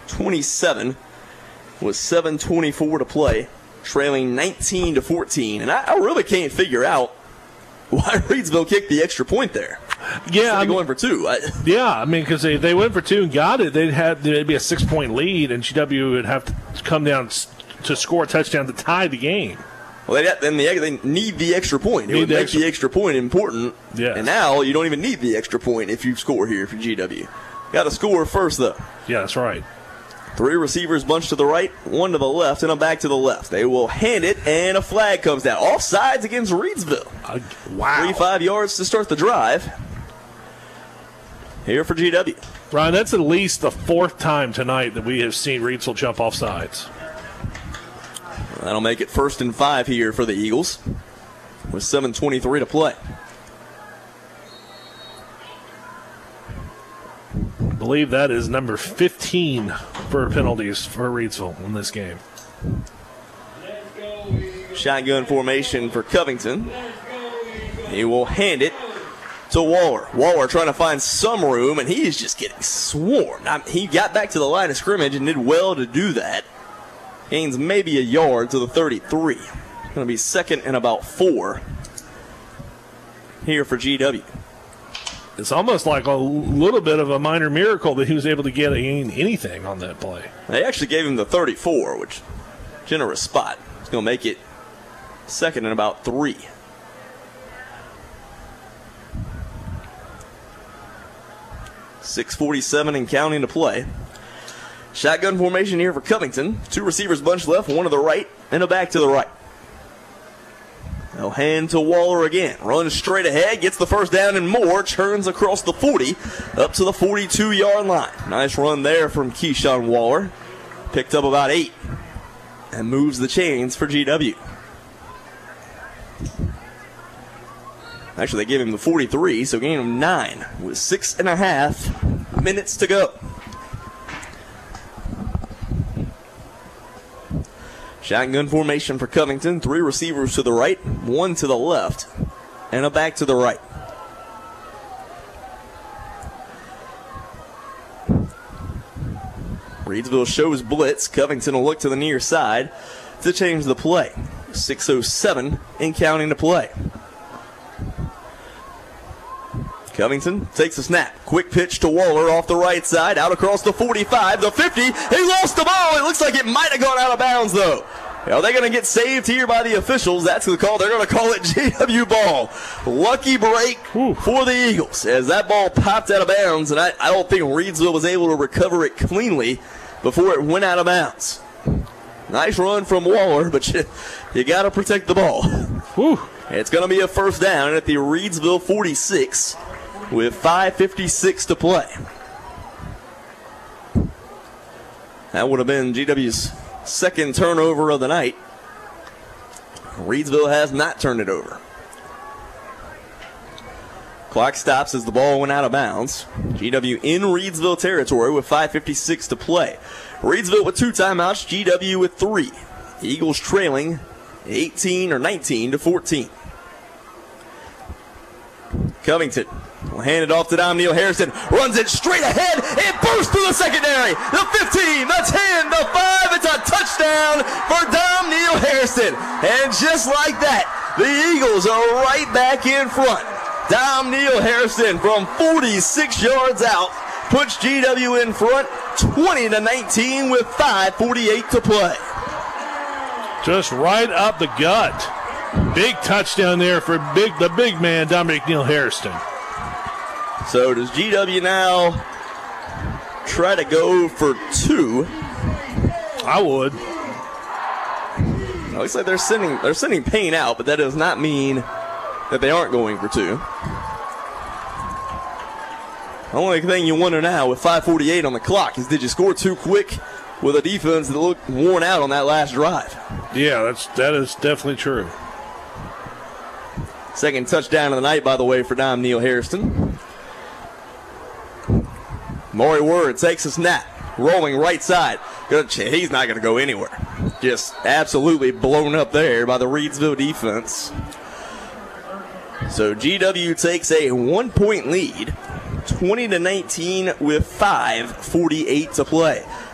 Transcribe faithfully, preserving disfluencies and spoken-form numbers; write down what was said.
twenty-seven with seven twenty-four to play, trailing nineteen to fourteen. And I, I really can't figure out why Reedsville kicked the extra point there. Yeah, I'm I mean, going for two. I, yeah, I mean, because they, they went for two and got it. They'd have there'd be a six point lead, and G W would have to come down to score a touchdown to tie the game. Well, they, then the, they need the extra point. It Need would the make extra- the extra point important. Yes. And now you don't even need the extra point if you score here for G W. Got to score first, though. Yeah, that's right. Three receivers bunched to the right, one to the left, and a back to the left. They will hand it, and a flag comes down. Offsides against Reedsville. Uh, wow. thirty-five yards to start the drive. Here for G W. Ryan, that's at least the fourth time tonight that we have seen Reedsville jump off sides. That'll make it first and five here for the Eagles with seven twenty-three to play. I believe that is number fifteen for penalties for Reedsville in this game. Shotgun formation for Covington. He will hand it to Waller. Waller trying to find some room, and he is just getting swarmed. I mean, he got back to the line of scrimmage and did well to do that. Gains maybe a yard to the thirty-three. Going to be second and about four here for G W. It's almost like a little bit of a minor miracle that he was able to get anything on that play. They actually gave him the thirty-four, which generous spot. It's going to make it second and about three. six forty-seven and counting to play. Shotgun formation here for Covington. Two receivers bunched left, one to the right, and a back to the right. They'll hand to Waller again. Runs straight ahead, gets the first down and more. Turns across the forty, up to the forty-two-yard line. Nice run there from Keyshawn Waller. Picked up about eight and moves the chains for G W. Actually, they gave him the forty-three, so gain of nine with six and a half minutes to go. Shotgun formation for Covington. Three receivers to the right, one to the left, and a back to the right. Reedsville shows blitz. Covington will look to the near side to change the play. six oh seven and counting to play. Covington takes a snap. Quick pitch to Waller off the right side. Out across the forty-five, the fifty. He lost the ball. It looks like it might have gone out of bounds, though. Are they going to get saved here by the officials? That's the call. They're going to call it G W ball. Lucky break Ooh. for the Eagles as that ball popped out of bounds, and I, I don't think Reedsville was able to recover it cleanly before it went out of bounds. Nice run from Waller, but you, you got to protect the ball. Ooh. It's going to be a first down at the Reedsville forty-six. With five fifty-six to play. That would have been G W's second turnover of the night. Reedsville has not turned it over. Clock stops as the ball went out of bounds. G W in Reedsville territory with five fifty-six to play. Reedsville with two timeouts, G W with three. Eagles trailing eighteen or nineteen to fourteen. Covington will hand it off to Dom Neal Harrison. Runs it straight ahead. It bursts through the secondary. The fifteen, the ten, the five. It's a touchdown for Dom Neal Harrison. And just like that, the Eagles are right back in front. Dom Neal Harrison from forty-six yards out puts G W in front twenty to nineteen with five forty-eight to play. Just right up the gut. Big touchdown there for big the big man, Dominic Neal Harrison. So does G W now try to go for two? I would. It looks like they're sending they're sending Payne out, but that does not mean that they aren't going for two. The only thing you wonder now with five forty-eight on the clock is did you score too quick with a defense that looked worn out on that last drive? Yeah, that's that is definitely true. Second touchdown of the night, by the way, for Dom Neal Harrison. Maury Word takes a snap, rolling right side. He's not going to go anywhere. Just absolutely blown up there by the Reedsville defense. So G W takes a one-point lead, twenty to nineteen with five forty-eight to play.